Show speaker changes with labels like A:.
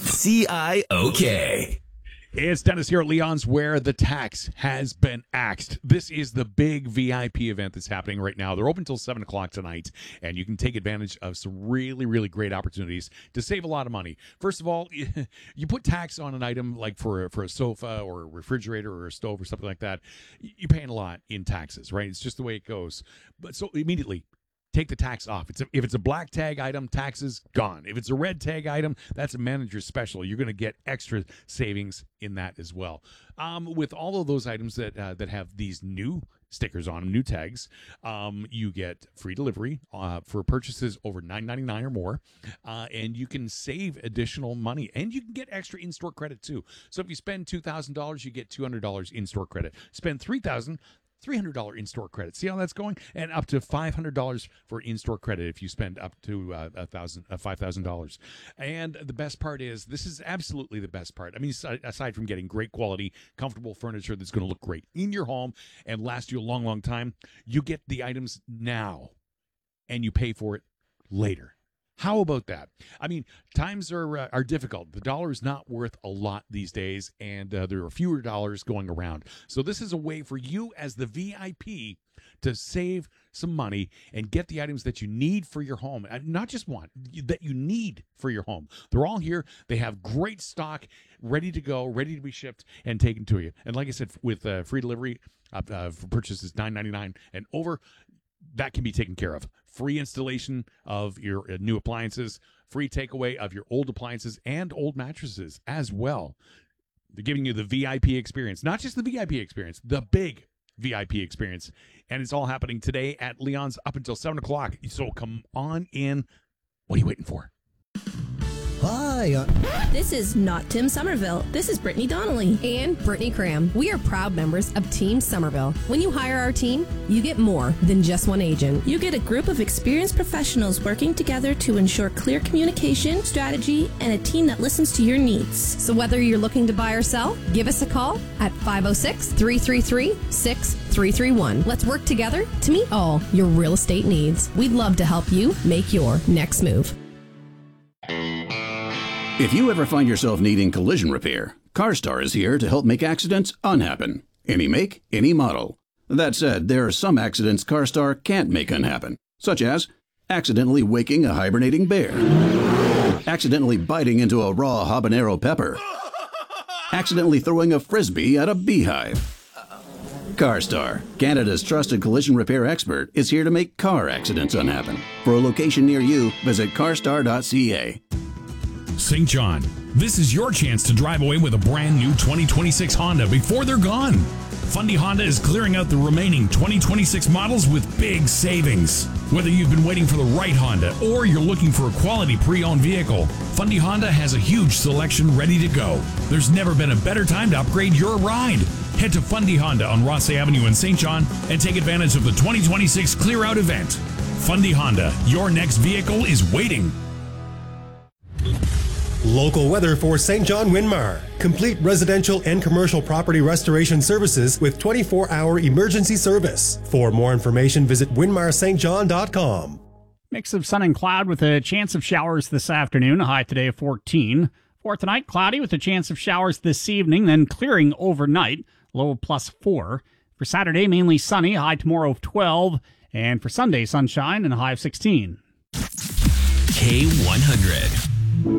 A: CIOK.
B: It's Dennis here at Leon's, where the tax has been axed. This is the big VIP event that's happening right now. They're open until 7 o'clock tonight, and you can take advantage of some really, really great opportunities to save a lot of money. First of all, you put tax on an item like for a sofa or a refrigerator or a stove or something like that, you're paying a lot in taxes, right? It's just the way it goes. But so immediately, take the tax off. If it's a black tag item, taxes gone. If it's a red tag item, that's a manager's special. You're going to get extra savings in that as well. With all of those items that have these new stickers on them, new tags, you get free delivery for purchases over $9.99 or more, and you can save additional money, and you can get extra in-store credit too. So if you spend $2,000, you get $200 in-store credit. Spend $3,000. $300 in-store credit. See how that's going? And up to $500 for in-store credit if you spend up to $5,000. And the best part is, this is absolutely the best part. I mean, aside from getting great quality, comfortable furniture that's going to look great in your home and last you a long, long time, you get the items now and you pay for it later. How about that? I mean, times are difficult. The dollar is not worth a lot these days, and there are fewer dollars going around. So this is a way for you as the VIP to save some money and get the items that you need for your home. Not just want, that you need for your home. They're all here. They have great stock, ready to go, ready to be shipped and taken to you. And like I said, with free delivery for purchases $9.99 and over, that can be taken care of. Free installation of your new appliances, free takeaway of your old appliances and old mattresses as well. They're giving you the VIP experience, not just the VIP experience, the big VIP experience. And it's all happening today at Leon's up until 7 o'clock. So come on in. What are you waiting for?
C: Hi.
D: This is not Tim Somerville. This is Brittany Donnelly.
E: And Brittany Cram. We are proud members of Team Somerville. When you hire our team, you get more than just one agent.
D: You get a group of experienced professionals working together to ensure clear communication, strategy, and a team that listens to your needs.
E: So whether you're looking to buy or sell, give us a call at 506-333-6331. Let's work together to meet all your real estate needs. We'd love to help you make your next move.
F: If you ever find yourself needing collision repair, CarStar is here to help make accidents unhappen. Any make, any model. That said, there are some accidents CarStar can't make unhappen, such as accidentally waking a hibernating bear, accidentally biting into a raw habanero pepper, accidentally throwing a frisbee at a beehive. CarStar, Canada's trusted collision repair expert, is here to make car accidents unhappen. For a location near you, visit carstar.ca.
G: St. John, this is your chance to drive away with a brand new 2026 Honda before they're gone. Fundy Honda is clearing out the remaining 2026 models with big savings. Whether you've been waiting for the right Honda or you're looking for a quality pre-owned vehicle, Fundy Honda has a huge selection ready to go. There's never been a better time to upgrade your ride. Head to Fundy Honda on Ross Avenue in St. John and take advantage of the 2026 Clear Out event. Fundy Honda, your next vehicle is waiting.
H: Local weather for St. John Winmar. Complete residential and commercial property restoration services with 24-hour emergency service. For more information, visit winmarstjohn.com.
I: Mix of sun and cloud with a chance of showers this afternoon. A high today of 14. For tonight, cloudy with a chance of showers this evening, then clearing overnight. Low of +4. For Saturday, mainly sunny. A high tomorrow of 12. And for Sunday, sunshine and a high of 16.
A: K100.